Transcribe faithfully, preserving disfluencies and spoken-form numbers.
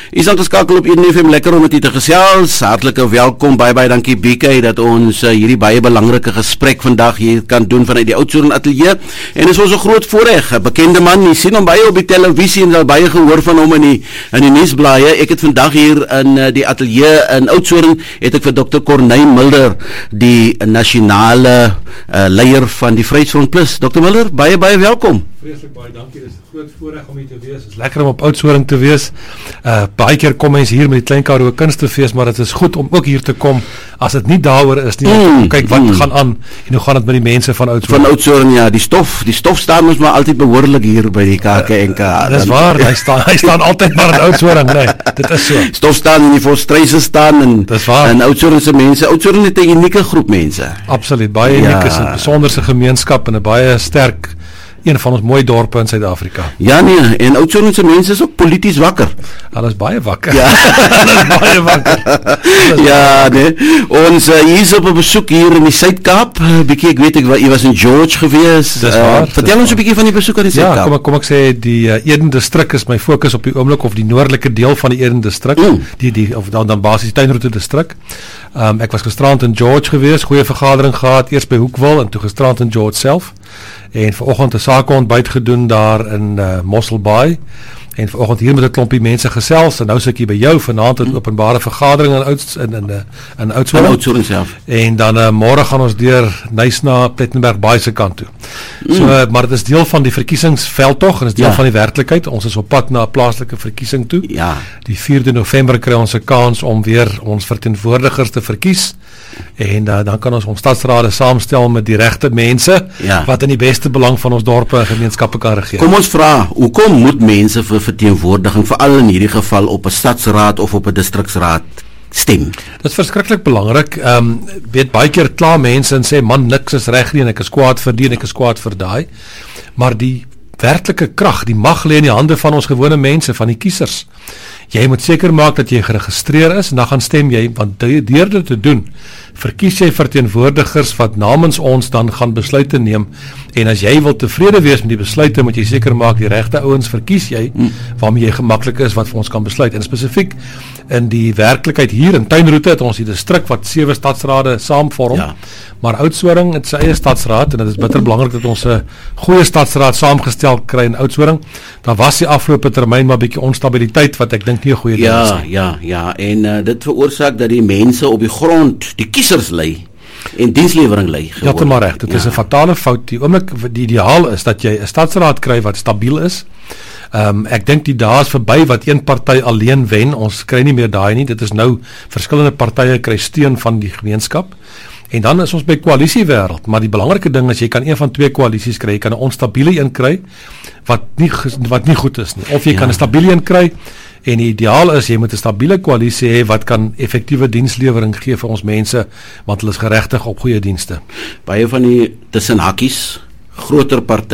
Is aan te skakel op een F M, lekker om met u te gesels. Hartlike welkom, baie baie dankie B K dat ons uh, hierdie baie belangrike gesprek vandag hier kan doen vanuit die Oudtshoorn Ateljee. En dit is ons 'n groot voorreg, 'n bekende man, jy sien hom baie op die televisie en al baie gehoor van hom in die in die nuusblaaie. Ek het vandag hier in uh, die ateljee in Oudtshoorn het ek vir dokter Corneille Mulder, die nasionale uh, leier van die Vryheidsfront Plus. dokter Mulder, baie baie welkom. Vreeslik baie dankie, dit is 'n groot voorreg om hier te wees. Dit is lekker om op Oudtshoorn te wees. Uh, baie keer kom mense hier met die Klein Karoo Kunstefees, maar dit is goed om ook hier te kom as dit nie daaroor is nie. Mm, kyk wat mm. gaan aan en hoe gaan dit met die mense van Oudtshoorn? Van Oudtshoorn, ja, die stof, die stof staan ons maar altyd behoorlik hier by die K K N K. Uh, dis waar, hy staan hy staan altyd maar in Oudtshoorn, nee, dit is so. Stof staan en die Volstruise staan en dis waar. En Oudtshoorn se mense, Oudtshoorn het 'n unieke groep mense. Absoluut, baie ja. uniek, is 'n besonderse gemeenskap en 'n baie sterk een van ons mooi dorpe in Suid-Afrika. Ja nee, en Oudtshoorn se mense is ook polities wakker. Hulle is baie wakker. Ja. Hulle is baie wakker. Is ja, baie nee. Ons uh, hier is op 'n besoek hier in die Suid-Kaap. 'n Bietjie, ek weet ek jy was in George gewees. Dis waar. Uh, vertel ons 'n bietjie van die besoek aan die Suid-Kaap. Ja, kom ek kom ek sê die uh, Eden distrik is my fokus op die oomblik, of die noordelike deel van die Eden distrik. Mm. Die die of dan dan basies die Tuinroete distrik. Um, ek was gisterand in George gewees, goeie vergadering gehad, eers by Hoekville en toe gisterand in George self. En vanoggend 'n sake ontbyt gedoen daar in uh, Mossel Bay. En vanoggend hier met 'n klompie mense gesels en nou sit ek hier by jou vanaand 'n openbare vergadering in Ouds in in in Oudtshoorn. In Oudtshoorn self. En dan uh, môre gaan ons deur Nys na Plettenberg Bay se kant toe. Mm. So uh, maar dit is deel van die verkiesingsveldtog en is deel ja. van die werklikheid. Ons is op pad na 'n plaaslike verkiesing toe. Ja. Die vierde November kry ons 'n kans om weer ons verteenwoordigers te verkies. En uh, dan kan ons ons stadsrade saamstel met die regte mense ja. wat in die beste belang van ons dorpe en gemeenskappe kan regeer. Kom ons vra, hoekom moet mense vir verteenwoordiging veral in hierdie geval op 'n stadsraad of op 'n distriksraad stem? Dit is verskriklik belangrik. Ehm um, weet baie keer kla mense en sê man niks is reg nie en ek is kwaad vir die en ek is kwaad vir daai. Maar die werklike krag, die mag lê in die hande van ons gewone mense, van die kiesers. Jy moet seker maak dat jy geregistreer is en dan gaan stem jy, want deur dit te doen, verkies jy verteenwoordigers wat namens ons dan gaan besluite neem. En as jy wil tevrede wees met die besluite, moet jy seker maak die regte ouens verkies jy, waarmee jy gemaklik is wat vir ons kan besluit. En spesifiek in die werklikheid hier in Tuinroete het ons die distrik wat sewe stadsrade saamvorm. Ja. Maar Oudtshoorn het sy eie stadsraad en dit is bitter belangrik dat ons 'n goeie stadsraad saamgestel kry in Oudtshoorn. Daar was die afgelope termyn maar 'n bietjie onstabiliteit wat ek dink nie 'n goeie ding ja, is. Ja, ja, ja, en uh, dit veroorsaak dat die mense op die grond, die kiesers lei en dienslewering lei. Ja, dit maar reg. Dit ja. is 'n fatale fout. Die oomblik die ideaal is dat jy 'n stadsraad kry wat stabiel is. Um, ek dink die dae is verby wat een party alleen wen. Ons kry nie meer daai nie. Dit is nou verskillende partye kry steun van die gemeenskap. En dan is ons by koalisiewêreld, maar die belangrike ding is jy kan een van twee koalisies kry. Jy kan 'n onstabiele een kry wat nie wat nie goed is nie. Of jy ja. kan 'n stabiele een kry en die ideaal is jy moet 'n stabiele koalisie hê wat kan effektiewe dienslewering gee vir ons mense want hulle is geregtig op goeie dienste. Baie van die tussen hakkies groter partye